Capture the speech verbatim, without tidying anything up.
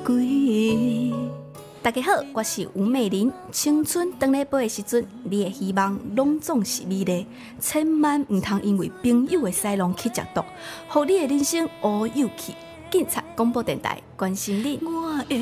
归。大家好，我是吴美玲。青春回来飞的时阵，你的希望拢总是美丽，千万唔通因为朋友的西郎去食毒，互你的人生乌有去。警察广播电台关心你。